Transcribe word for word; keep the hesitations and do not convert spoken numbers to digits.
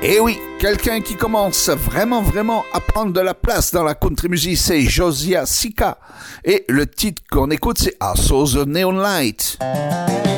Et oui, quelqu'un qui commence vraiment, vraiment à prendre de la place dans la country music, c'est Josiah Sika. Et le titre qu'on écoute, c'est I Saw the Neon Light.